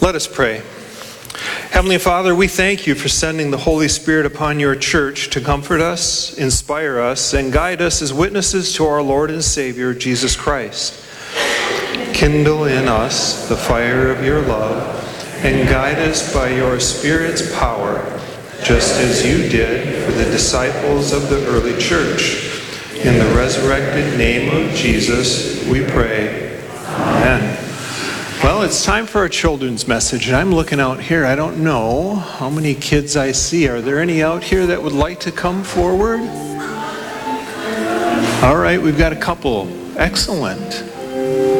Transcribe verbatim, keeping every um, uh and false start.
Let us pray. Heavenly Father, we thank you for sending the Holy Spirit upon your church to comfort us, inspire us, and guide us as witnesses to our Lord and Savior, Jesus Christ. Kindle in us the fire of your love and guide us by your Spirit's power, just as you did for the disciples of the early church. In the resurrected name of Jesus, we pray. Amen. Well, it's time for our children's message, and I'm looking out here. I don't know how many kids I see. Are there any out here that would like to come forward? All right, we've got a couple. Excellent.